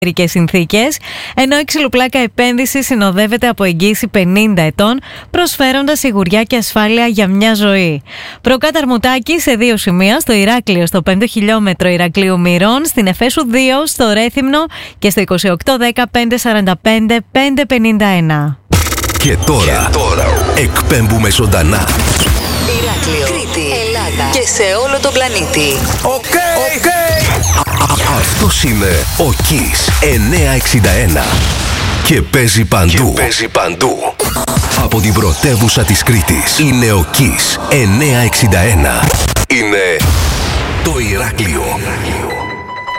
συνθήκες, ενώ η ξυλοπλάκα επένδυση συνοδεύεται από εγγύηση 50 ετών, προσφέροντας σιγουριά και ασφάλεια για μια ζωή. Προκάταρμουτάκι σε 2 σημεία, στο Ηράκλειο, στο 5 χιλιόμετρο Ηρακλείου Μυρών, στην Εφέσου 2, στο Ρέθυμνο και στο 2810 545 551. Και τώρα εκπέμπουμε ζωντανά. Ηράκλειο, Κρήτη, Ελλάδα και σε όλο τον πλανήτη. Οκ. Αυτός είναι ο Kiss 961 και παίζει παντού. Από την πρωτεύουσα της Κρήτης είναι ο Kiss 961. Είναι το Ηράκλειο.